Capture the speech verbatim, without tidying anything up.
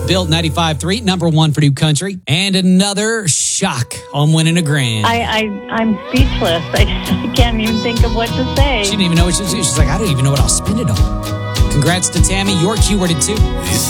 Built ninety-five point three, number one for New Country. And another shock on winning a grand. I, I, I'm speechless. I can't even think of what to say. She didn't even know what she was doing. She's like, I don't even know what I'll spend it on. Congrats to Tammy. Your keyword at two.